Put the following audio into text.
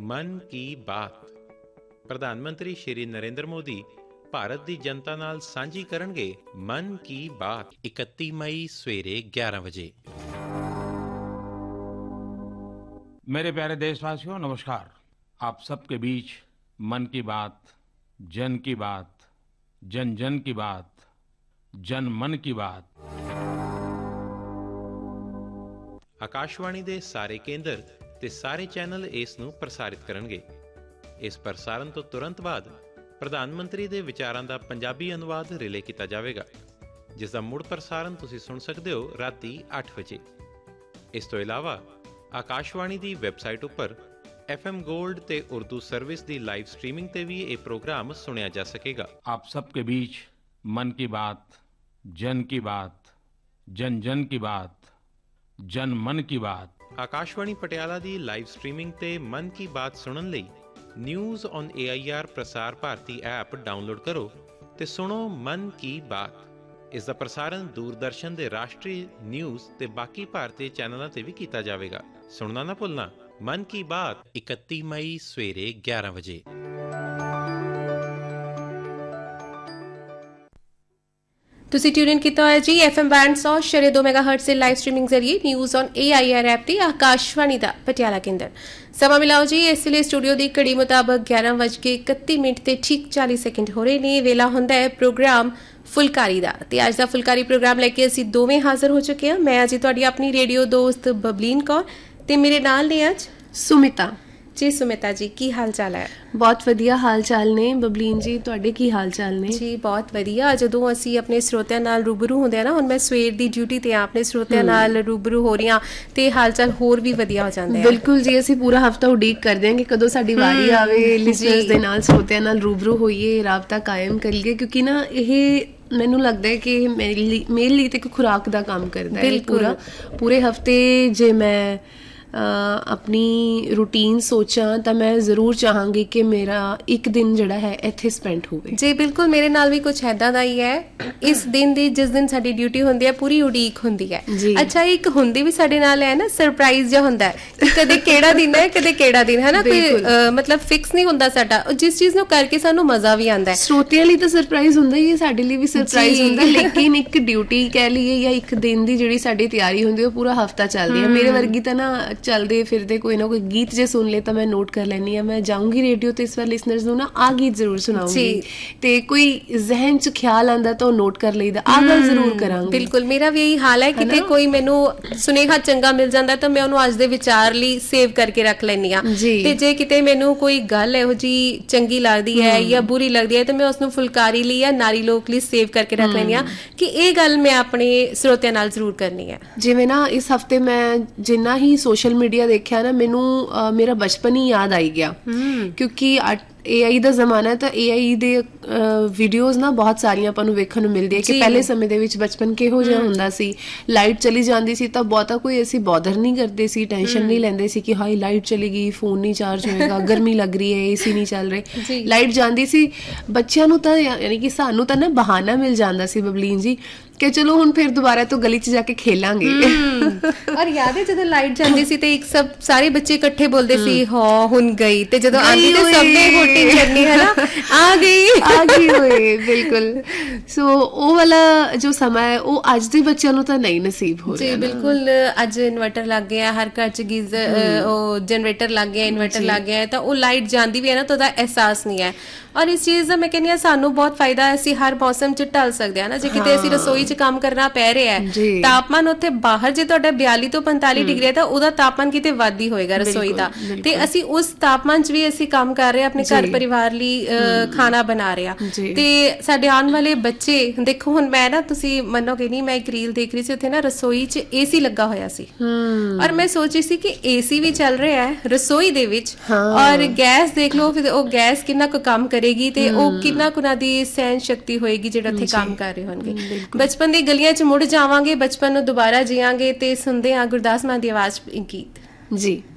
ਮਨ ਕੀ ਬਾਤ। ਪ੍ਰਧਾਨ ਮੰਤਰੀ ਸ਼੍ਰੀ ਨਰਿੰਦਰ ਮੋਦੀ ਭਾਰਤ ਦੀ ਜਨਤਾ ਨਾਲ ਸਾਂਝੀ ਕਰਨਗੇ ਮਨ ਕੀ ਬਾਤ 31 ਮਈ ਸਵੇਰੇ 11 ਵਜੇ। मेरे प्यारे देशवासियों नमस्कार। आप सबके बीच मन की बात, जन की बात, जन जन की बात, जन मन की बात। ਆਕਾਸ਼ਵਾਣੀ ਦੇ ਸਾਰੇ ਕੇਂਦਰ ਤੇ ਸਾਰੇ ਚੈਨਲ ਇਸ ਨੂੰ ਪ੍ਰਸਾਰਿਤ ਕਰਨਗੇ। ਇਸ ਪ੍ਰਸਾਰਣ ਤੋਂ ਤੁਰੰਤ ਬਾਅਦ ਪ੍ਰਧਾਨ ਮੰਤਰੀ ਦੇ ਵਿਚਾਰਾਂ ਦਾ ਪੰਜਾਬੀ ਅਨੁਵਾਦ ਰਿਲੇ ਕੀਤਾ ਜਾਵੇਗਾ, ਜਿਸ ਦਾ ਮੁੜ ਪ੍ਰਸਾਰਣ ਤੁਸੀਂ ਸੁਣ ਸਕਦੇ ਹੋ ਰਾਤੀ 8 ਵਜੇ। ਇਸ ਤੋਂ ਇਲਾਵਾ ਆਕਾਸ਼ਵਾਣੀ ਦੀ ਵੈਬਸਾਈਟ ਉੱਪਰ FM ਗੋਲਡ ਤੇ ਉਰਦੂ ਸਰਵਿਸ ਦੀ ਲਾਈਵ ਸਟ੍ਰੀਮਿੰਗ ਤੇ ਵੀ ਇਹ ਪ੍ਰੋਗਰਾਮ ਸੁਣਿਆ ਜਾ ਸਕੇਗਾ। आप सबके बीच मन की बात, जन की बात, जन जन की बात, जन मन की बात। ਆਕਾਸ਼ਵਾਣੀ ਪਟਿਆਲਾ ਦੀ ਲਾਈਵ ਸਟ੍ਰੀਮਿੰਗ ਤੇ ਮਨ ਕੀ ਬਾਤ ਸੁਣਨ ਲਈ news on AIR Prasar Bharati app download ਕਰੋ ਤੇ ਸੁਣੋ ਮਨ ਕੀ ਬਾਤ। ਇਸ ਦਾ ਪ੍ਰਸਾਰਣ ਦੂਰਦਰਸ਼ਨ ਦੇ ਰਾਸ਼ਟਰੀ ਨਿਊਜ਼ ਤੇ ਬਾਕੀ ਭਾਰਤੀ ਚੈਨਲਾਂ ਤੇ ਵੀ ਕੀਤਾ ਜਾਵੇਗਾ। ਸੁਣਨਾ ਨਾ ਭੁੱਲਣਾ, ਮਨ ਕੀ ਬਾਤ 31 ਮਈ ਸਵੇਰੇ 11 ਵਜੇ। ਤੁਸੀਂ ਟਿਊਨ ਇਨ ਕੀਤਾ ਹੋਇਆ ਜੀ FM ਬੈਂਡ 100.2 ਮੈਗਾਹਰਟਜ਼ ਤੇ ਲਾਈਵ ਸਟ੍ਰੀਮਿੰਗ ਜ਼ਰੀਏ ਨਿਊਜ਼ ਔਨ AIR ਐਪ ਤੇ ਆਕਾਸ਼ਵਾਣੀ ਦਾ ਪਟਿਆਲਾ ਕੇਂਦਰ। ਸਮਾਂ ਮਿਲਾਓ ਜੀ ਇਸ ਲਈ ਸਟੂਡੀਓ ਦੀ ਘੜੀ ਮੁਤਾਬਕ 11:31 ਤੇ ਠੀਕ 40 ਸੈਕਿੰਡ ਹੋ ਰਹੇ ਨੇ। ਵੇਲਾ ਹੁੰਦਾ ਹੈ ਪ੍ਰੋਗਰਾਮ ਫੁਲਕਾਰੀ ਦਾ ਤੇ ਅੱਜ ਦਾ ਫੁਲਕਾਰੀ ਪ੍ਰੋਗਰਾਮ ਲੈ ਕੇ ਅਸੀਂ ਦੋਵੇਂ ਹਾਜ਼ਰ ਹੋ ਚੁੱਕੇ ਹਾਂ। ਮੈਂ ਅੱਜ ਤੁਹਾਡੀ ਆਪਣੀ ਰੇਡੀਓ ਦੋਸਤ ਬਬਲੀਨ ਕੌਰ ਤੇ ਮੇਰੇ ਨਾਲ ਨੇ ਅੱਜ ਸੁਮਿਤਾ ਜੀ। ਸੁਮਿਤਾ ਜੀ ਕੀ ਹਾਲ ਚਾਲ ਹੈ? ਬਹੁਤ ਵਧੀਆ ਹਾਲ ਚਾਲ ਨੇ। ਬਬਲੀਨ ਜੀ ਤੁਹਾਡੇ ਕੀ ਹਾਲ ਚਾਲ ਨੇ? ਜੀ ਬਹੁਤ ਵਧੀਆ। ਜਦੋਂ ਅਸੀਂ ਆਪਣੇ ਸਰੋਤਿਆਂ ਨਾਲ ਰੂਬਰੂ ਹੁੰਦੇ ਆ ਨਾ, ਹੁਣ ਮੈਂ ਸਵੇਰ ਦੀ ਡਿਊਟੀ ਤੇ ਆ, ਆਪਣੇ ਸਰੋਤਿਆਂ ਨਾਲ ਰੂਬਰੂ ਹੋ ਰਹੀ ਹਾਂ ਤੇ ਹਾਲ ਚਾਲ ਹੋਰ ਵੀ ਵਧੀਆ ਹੋ ਜਾਂਦਾ ਹੈ। ਬਿਲਕੁਲ ਜੀ, ਅਸੀਂ ਪੂਰਾ ਹਫਤਾ ਉਡੀਕ ਕਰਦੇ ਹਾਂ ਕਿ ਕਦੋਂ ਸਾਡੀ ਵਾਰੀ ਆਵੇ, ਲਿਸਨਰਸ ਦੇ ਨਾਲ, ਸਰੋਤਿਆਂ ਨਾਲ ਰੂਬਰੂ ਹੋਈਏ, ਰਾਬਤਾ ਕਾਇਮ ਕਰੀਏ, ਕਿਉਂਕਿ ਨਾ ਇਹ ਮੈਨੂੰ ਲੱਗਦਾ ਹੈ ਕਿ ਮੇਰੇ ਲਈ ਤੇ ਇੱਕ ਖੁਰਾਕ ਦਾ ਕੰਮ ਕਰਦਾ ਹੈ। ਪੂਰੇ ਹਫਤੇ ਜੇ ਮੈਂ ਆਪਣੀ ਰੂਟੀਨ ਸੋਚਾਂ ਤਾਂ ਮੈਂ ਜ਼ਰੂਰ ਚਾਹਾਂਗੀ ਕਿ ਮੇਰਾ ਇੱਕ ਦਿਨ ਜਿਹੜਾ ਹੈ ਇੱਥੇ ਸਪੈਂਡ ਹੋਵੇ। ਜੀ ਬਿਲਕੁਲ, ਮੇਰੇ ਨਾਲ ਵੀ ਕੁਝ ਇੱਦਾਂ ਦਾ ਹੀ ਹੈ। ਇਸ ਦਿਨ ਦੀ ਜਿਸ ਦਿਨ ਸਾਡੀ ਡਿਊਟੀ ਹੁੰਦੀ ਹੈ ਪੂਰੀ ਉਡੀਕ ਹੁੰਦੀ ਹੈ। ਅੱਛਾ, ਇੱਕ ਹੁੰਦੀ ਵੀ ਸਾਡੇ ਨਾਲ ਹੈ ਨਾ, ਸਰਪ੍ਰਾਈਜ਼ ਜਿਹਾ ਹੁੰਦਾ ਹੈ ਕਿ ਕਦੇ ਕਿਹੜਾ ਦਿਨ ਹੈ, ਕਦੇ ਕਿਹੜਾ ਦਿਨ ਹੈ ਨਾ, ਕੋਈ ਮਤਲਬ ਫਿਕਸ ਨਹੀਂ ਹੁੰਦਾ ਸਾਡਾ। ਜਿਸ ਚੀਜ਼ ਨੂੰ ਕਰਕੇ ਸਾਨੂੰ ਮਜ਼ਾ ਵੀ ਆਉਂਦਾ ਹੈ। ਸਰੋਤਿਆਂ ਲਈ ਤਾਂ ਸਰਪ੍ਰਾਈਜ਼ ਹੁੰਦਾ ਹੀ ਹੈ, ਸਾਡੇ ਲਈ ਵੀ ਸਰਪ੍ਰਾਈਜ਼ ਹੁੰਦਾ, ਲੇਕਿਨ ਇੱਕ ਡਿਊਟੀ ਕਹਿ ਲਈਏ ਜਾਂ ਇੱਕ ਦਿਨ ਦੀ ਜਿਹੜੀ ਸਾਡੀ ਤਿਆਰੀ ਹੁੰਦੀ ਉਹ ਪੂਰਾ ਹਫਤਾ ਚੱਲਦੀ ਹੈ। ਮੇਰੇ ਵਰਗੀ ਤਾਂ ਨਾ ਚਲਦੇ ਫਿਰਦੇ ਕੋਈ ਨਾ ਕੋਈ ਗੀਤ ਜੇ ਸੁਣ ਲਏ ਤਾਂ ਮੈਂ ਨੋਟ ਕਰ ਲੈਂਦੀ ਹਾਂ, ਮੈਂ ਜਾਊਂਗੀ ਰੇਡੀਓ ਤੇ ਇਸ ਵਾਰ ਲਿਸਨਰਸ ਨੂੰ ਨਾ ਆਹ ਗੀਤ ਜ਼ਰੂਰ ਸੁਣਾਉਂਗੀ, ਤੇ ਕੋਈ ਜ਼ਹਿਨ ਚ ਖਿਆਲ ਆਉਂਦਾ ਤਾਂ ਉਹ ਨੋਟ ਕਰ ਲਈਦਾ, ਆਹ ਗੱਲ ਜ਼ਰੂਰ ਕਰਾਂਗੀ। ਬਿਲਕੁਲ, ਮੇਰਾ ਵੀ ਇਹੀ ਹਾਲ ਹੈ। ਕਿਤੇ ਕੋਈ ਮੈਨੂੰ ਸੁਨੇਹਾ ਚੰਗਾ ਮਿਲ ਜਾਂਦਾ ਤਾਂ ਮੈਂ ਉਹਨੂੰ ਅੱਜ ਦੇ ਵਿਚਾਰ ਲਈ ਸੇਵ ਕਰਕੇ ਰੱਖ ਲੈਂਦੀ ਹਾਂ, ਤੇ ਜੇ ਕਿਤੇ ਮੈਨੂੰ ਕੋਈ ਗੱਲ ਇਹੋ ਜਿਹੀ ਚੰਗੀ ਲੱਗਦੀ ਹੈ ਜਾਂ ਬੁਰੀ ਲੱਗਦੀ ਹੈ ਤਾਂ ਮੈਂ ਉਸਨੂੰ ਫੁਲਕਾਰੀ ਲਈ ਜਾਂ ਨਾਰੀ ਲੋਕ ਲਈ ਸੇਵ ਕਰਕੇ ਰੱਖ ਲੈਂਦੀ ਹਾਂ ਕਿ ਇਹ ਗੱਲ ਮੈਂ ਆਪਣੇ ਸਰੋਤਿਆਂ ਨਾਲ ਜ਼ਰੂਰ ਕਰਨੀ ਹੈ। ਜਿਵੇਂ ਨਾ ਇਸ ਹਫਤੇ ਮੈਂ ਜਿੰਨਾ ਹੀ ਸੋਸ਼ਲ ਮੀਡੀਆ ਦੇਖਿਆ ਨਾ, ਮੈਨੂੰ ਮੇਰਾ ਬਚਪਨ ਹੀ ਯਾਦ ਆਈ ਗਿਆ, ਕਿਉਂਕਿ AI ਦਾ ਜ਼ਮਾਨਾ ਹੈ ਤਾਂ AI ਦੇ ਵੀਡੀਓਜ਼ ਨਾ ਬਹੁਤ ਸਾਰੀਆਂ ਆਪਾਂ ਨੂੰ ਵੇਖਣ ਨੂੰ ਮਿਲਦੀ ਹੈ ਕਿ ਪਹਿਲੇ ਸਮੇਂ ਦੇ ਵਿੱਚ ਬਚਪਨ ਕਿਹੋ ਜਿਹਾ ਹੁੰਦਾ ਸੀ। ਲਾਈਟ ਚਲੀ ਜਾਂਦੀ ਸੀ ਤਾਂ ਬਹੁਤਾ ਕੋਈ ਅਸੀਂ ਬੌਦਰ ਨਹੀਂ ਕਰਦੇ ਸੀ, ਟੈਨਸ਼ਨ ਨਹੀਂ ਲੈਂਦੇ ਸੀ ਕਿ ਹਾਈ ਲਾਈਟ ਚਲੀ ਗਈ, ਫੋਨ ਨਹੀਂ ਚਾਰਜ ਹੋਏਗਾ, ਗਰਮੀ ਲੱਗ ਰਹੀ ਹੈ, AC ਨਹੀਂ ਚੱਲ ਰਹੇ। ਲਾਈਟ ਜਾਂਦੀ ਸੀ, ਬੱਚਿਆਂ ਨੂੰ ਤਾਂ ਯਾਨੀ ਕਿ ਸਾਨੂੰ ਤਾਂ ਨਾ ਬਹਾਨਾ ਮਿਲ ਜਾਂਦਾ ਸੀ ਬਬਲੀਨ ਜੀ ਕਿ ਚਲੋ ਹੁਣ ਫਿਰ ਦੁਬਾਰਾ ਤੋਂ ਗਲੀ 'ਚ ਜਾ ਕੇ ਖੇਲਾਂਗੇ। ਔਰ ਯਾਦ ਹੈ ਜਦੋਂ ਲਾਈਟ ਜਾਂਦੀ ਸੀ ਤੇ ਸਾਰੇ ਬੱਚੇ ਇਕੱਠੇ ਬੋਲਦੇ ਸੀ ਹਾਂ ਹੁਣ ਗਈ, ਤੇ ਜਦੋਂ ਆਂਦੀ ਤੇ ਸਭ ਨੇ ਹੋਟੀ ਕਰਨੀ ਹੈ ਨਾ, ਆ ਗਈ ਹੋਏ। ਬਿਲਕੁਲ, ਸੋ ਉਹ ਵਾਲਾ ਜੋ ਸਮਾਂ ਹੈ ਉਹ ਅੱਜ ਦੇ ਬੱਚਿਆਂ ਨੂੰ ਤਾਂ ਨਹੀਂ ਨਸੀਬ ਹੋ ਰਿਹਾ। ਜੀ ਬਿਲਕੁਲ, ਅੱਜ ਇਨਵਰਟਰ ਲੱਗ ਗਿਆ ਹਰ ਘਰ 'ਚ, ਗੀਜ਼ਰ ਉਹ ਜਨਰੇਟਰ ਲੱਗ ਗਿਆ, ਇਨਵਰਟਰ ਲੱਗ ਗਿਆ, ਤਾਂ ਉਹ ਲਾਈਟ ਜਾਂਦੀ ਵੀ ਹੈ ਨਾ ਤਾਂ ਉਹਦਾ ਅਹਿਸਾਸ ਨਹੀਂ ਹੈ। ਔਰ ਇਸ ਚੀਜ਼ ਦਾ ਮੈਂ ਕਹਿੰਦੀ ਹਾਂ ਸਾਨੂੰ ਬਹੁਤ ਫਾਇਦਾ ਹੈ, ਅਸੀਂ ਹਰ ਮੌਸਮ 'ਚ ਢਲ ਸਕਦੇ ਹਾਂ ਨਾ। ਜੇ ਕਿਤੇ ਅਸੀਂ ਰਸੋਈ 'ਚ ਕੰਮ ਕਰਨਾ ਪੈ ਰਿਹਾ ਹੈ, ਤਾਪਮਾਨ ਉੱਥੇ ਬਾਹਰ ਜੇ ਤੁਹਾਡਾ 42 ਤੋਂ 45 ਡਿਗਰੀ ਹੈ ਤਾਂ ਉਹਦਾ ਤਾਪਮਾਨ ਕਿਤੇ ਵੱਧ ਹੀ ਹੋਏਗਾ ਰਸੋਈ ਦਾ, ਤੇ ਅਸੀਂ ਉਸ ਤਾਪਮਾਨ 'ਚ ਵੀ ਅਸੀਂ ਕੰਮ ਕਰ ਰਹੇ ਹਾਂ, ਆਪਣੇ ਘਰ ਪਰਿਵਾਰ ਲਈ ਖਾਣਾ ਬਣਾ ਰਹੇ ਹਾਂ। ਤੇ ਸਾਡੇ ਆਉਣ ਵਾਲੇ ਬੱਚੇ ਦੇਖੋ, ਹੁਣ ਮੈਂ ਨਾ, ਤੁਸੀਂ ਮੰਨੋਗੇ ਨਹੀਂ, ਮੈਂ ਇੱਕ ਰੀਲ ਦੇਖ ਰਹੀ ਸੀ, ਉੱਥੇ ਨਾ ਰਸੋਈ 'ਚ AC ਲੱਗਾ ਹੋਇਆ ਸੀ ਔਰ ਮੈਂ ਸੋਚ ਰਹੀ ਸੀ ਕਿ AC ਵੀ ਚੱਲ ਰਿਹਾ ਹੈ ਰਸੋਈ ਦੇ ਵਿੱਚ, ਔਰ ਗੈਸ ਦੇਖ ਲਓ, ਫਿਰ ਉਹ ਗੈਸ ਕਿੰਨਾ ਕੁ ਕੰਮ ਕਰੇਗੀ ਤੇ ਉਹ ਕਿੰਨਾ ਕੁ ਦੀ ਸਹਿਣ ਸ਼ਕਤੀ ਹੋਏਗੀ ਜਿਹੜਾ ਉੱਥੇ ਕੰਮ ਕਰ ਰਹੇ ਹੋਣਗੇ। ਬਚਪਨ ਦੀ ਗਲੀਆਂ 'ਚ ਮੁੜ ਜਾਵਾਂਗੇ, ਬਚਪਨ ਨੂੰ ਦੁਬਾਰਾ ਜੀਵਾਂਗੇ ਤੇ ਸੁਣਦੇ ਹਾਂ ਗੁਰਦਾਸ ਮਾਨ ਦੀ ਆਵਾਜ਼ ਗੀਤ। ਜੀ।